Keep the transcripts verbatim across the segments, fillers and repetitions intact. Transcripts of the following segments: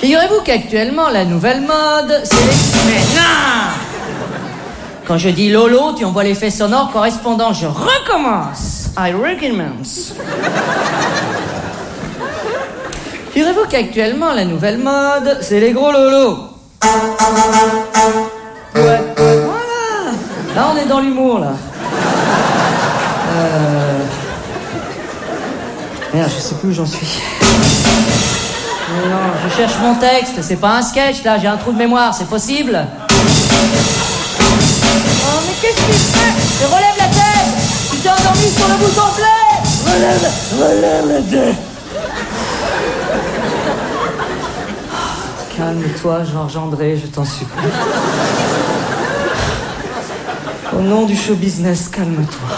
Figurez-vous qu'actuellement, la nouvelle mode, c'est les... Mais non! Quand je dis Lolo, tu envoies l'effet sonore correspondant. Je recommence. I recommence. Figurez-vous qu'actuellement, la nouvelle mode, c'est les gros lolos. Ouais, ouais, voilà. Là, on est dans l'humour, là. Euh... Merde, je sais plus où j'en suis. Non, je cherche mon texte. C'est pas un sketch, là. J'ai un trou de mémoire. C'est possible? Oh, mais qu'est-ce que tu fais? Je relève la tête. Tu t'es endormi sur le bouton play. Relève, relève la tête. Calme-toi, Georges André, je t'en supplie. Au nom du show business, calme-toi.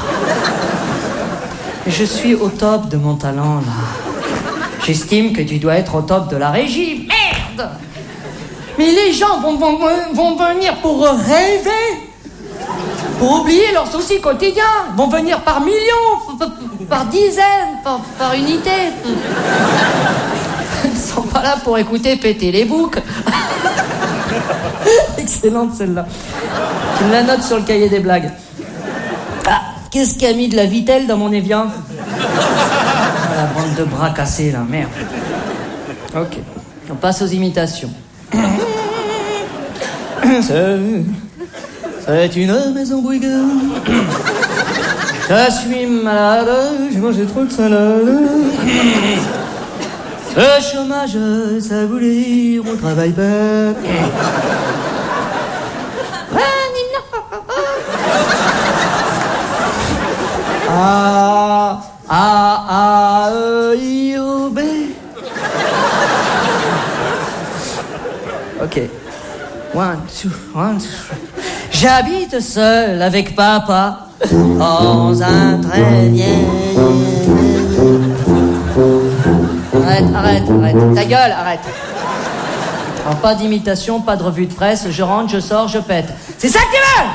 Je suis au top de mon talent, là. J'estime que tu dois être au top de la régie. Merde! Mais les gens vont, vont, vont venir pour rêver, pour oublier leurs soucis quotidiens. Vont venir par millions, par dizaines, par, par unités. Ils sont pas là pour écouter péter les boucs. Excellente celle-là. Tu me la notes sur le cahier des blagues. Ah, qu'est-ce qui a mis de la vitelle dans mon Evian? Ah, la bande de bras cassés, là, merde. Ok, on passe aux imitations. C'est, c'est une maison bruyante. Je suis malade, j'ai mangé trop de salade. Le chômage, ça voulait dire on travaille pas. A, A, A, E, I, O, B. Ok. One, two, one, two. J'habite seul avec papa dans un très vieil... Arrête, arrête, arrête. Ta gueule, arrête. Alors, pas d'imitation, pas de revue de presse. Je rentre, je sors, je pète. C'est ça que tu veux?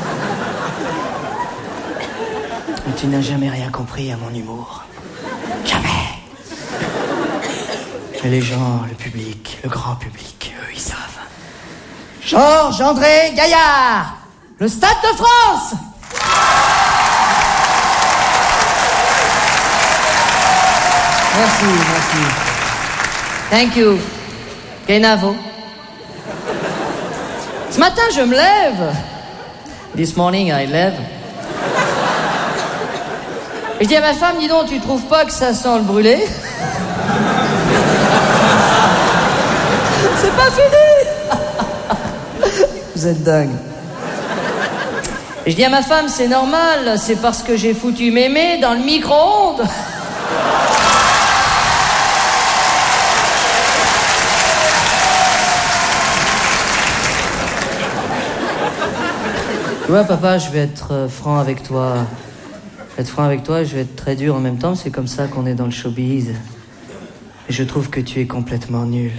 Mais tu n'as jamais rien compris à mon humour. Jamais. Et les gens, le public, le grand public, eux, ils savent. Georges André Gaillard, le Stade de France. Merci, merci. Thank you. Kenavo. Ce matin, je me lève. This morning, I lève. Et je dis à ma femme, dis donc, tu trouves pas que ça sent le brûlé? C'est pas fini. Vous êtes dingue. Et je dis à ma femme, c'est normal, c'est parce que j'ai foutu mémé dans le micro-ondes. Tu vois, papa, je vais être euh, franc avec toi. Je vais être franc avec toi, je vais être très dur en même temps. C'est comme ça qu'on est dans le showbiz. Et je trouve que tu es complètement nul.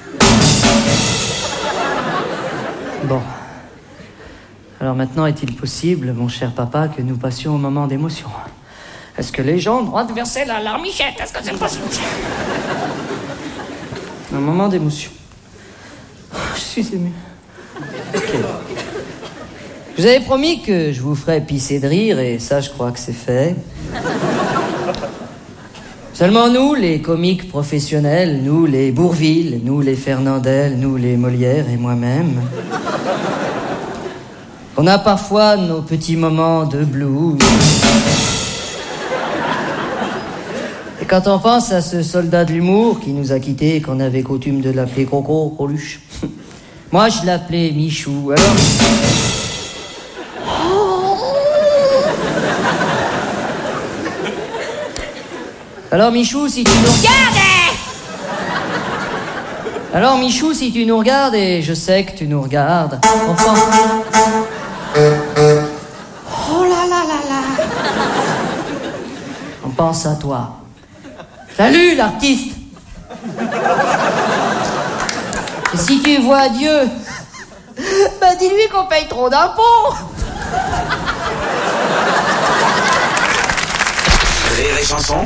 Bon. Alors maintenant, est-il possible, mon cher papa, que nous passions au moment d'émotion? Est-ce que les gens ont le droit de verser la larmichette? Est-ce que c'est possible? Un moment d'émotion. Je suis ému. Ok. Je vous avais promis que je vous ferais pisser de rire, et ça, je crois que c'est fait. Seulement nous, les comiques professionnels, nous, les Bourvil, nous, les Fernandel, nous, les Molière et moi-même, on a parfois nos petits moments de blues. Et quand on pense à ce soldat de l'humour qui nous a quittés et qu'on avait coutume de l'appeler Coco, Coluche, moi, je l'appelais Michou, alors... Alors Michou, si tu nous regardes... Alors Michou, si tu nous regardes, et je sais que tu nous regardes, on pense... Oh là là là là. On pense à toi. Salut l'artiste. Et si tu vois Dieu, bah dis-lui qu'on paye trop d'impôts. Rire et chanson.